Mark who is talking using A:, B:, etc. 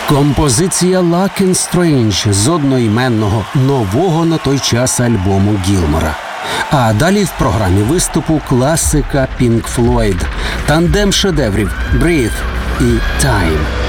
A: Композиція «Luck and Strange» з одноіменного нового на той час альбому Гілмора. А далі в програмі виступу класика Pink Floyd, тандем шедеврів «Breathe» і «Time».